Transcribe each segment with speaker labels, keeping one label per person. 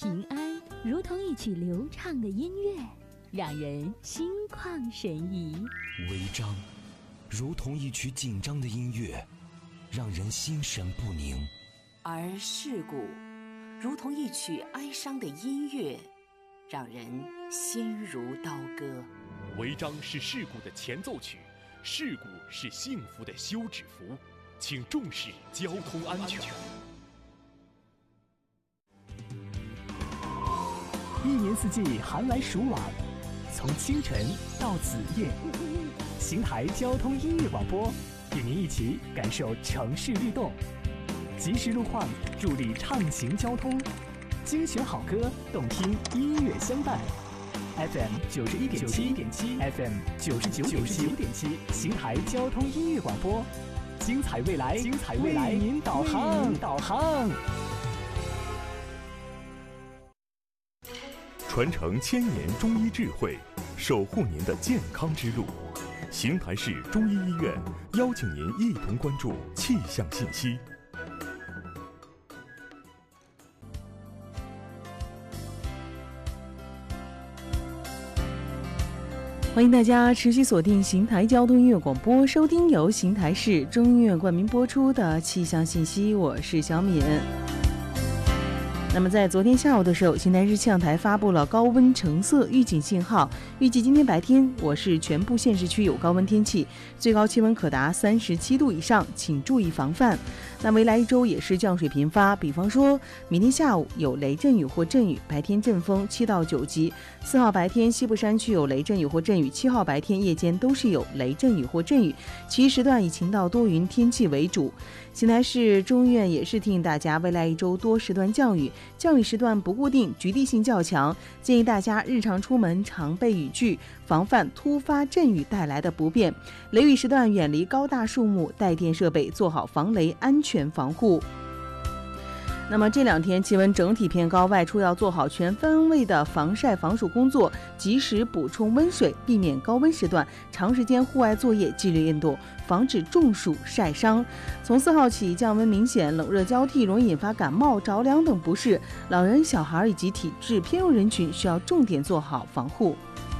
Speaker 1: 平安如同一曲流畅的音乐，让人心旷神怡；
Speaker 2: 违章如同一曲紧张的音乐，让人心神不宁；
Speaker 3: 而事故如同一曲哀伤的音乐，让人心如刀割。
Speaker 4: 违章是事故的前奏曲，事故是幸福的休止符，请重视交通安全。
Speaker 5: 一年四季寒来暑往，从清晨到子夜，邢台交通音乐广播与您一起感受城市律动，及时路况助力畅行交通，精选好歌，动听音乐相伴。FM 91.7 FM 99.7，邢台交通音乐广播，精彩未来，为您导航。
Speaker 6: 传承1000年中医智慧，守护您的健康之路。邢台市中医医院邀请您一同关注气象信息。
Speaker 7: 欢迎大家持续锁定邢台交通音乐广播，收听由邢台市中医医院冠名播出的气象信息，我是小敏。那么在昨天下午的时候，邢台市气象台发布了高温橙色预警信号，预计今天白天我市全部县市区有高温天气，最高气温可达37度以上，请注意防范。那未来一周也是降水频发，比方说明天下午有雷阵雨或阵雨，白天阵风7到9级；4号白天西部山区有雷阵雨或阵雨，7号白天夜间都是有雷阵雨或阵雨，其余时段以晴到多云天气为主。邢台市中医院也是提醒大家，未来一周多时段降雨，降雨时段不固定，局地性较强，建议大家日常出门常备雨具，防范突发阵雨带来的不便。雷雨时段远离高大树木、带电设备，做好防雷安全防护。那么这2天气温整体偏高，外出要做好全方位的防晒防暑工作，及时补充温水，避免高温时段长时间户外作业、剧烈运动，防止中暑晒伤。从4号起降温明显，冷热交替容易引发感冒、着凉等不适，老人、小孩以及体质偏弱人群需要重点做好防护。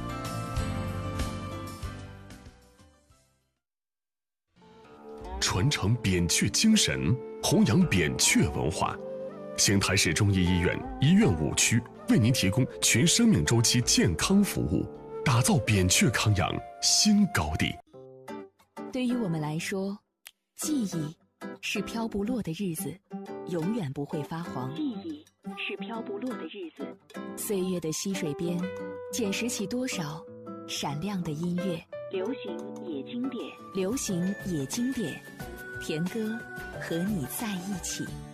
Speaker 6: 传承扁鹊精神，弘扬扁鹊文化。邢台市中医医院医院5区为您提供全生命周期健康服务，打造扁鹊康养新高地。
Speaker 1: 对于我们来说，记忆是飘不落的日子，永远不会发黄。记忆是飘不落的日子，岁月的溪水边，捡拾起多少闪亮的音乐。流行也经典，流行也经典，田歌和你在一起。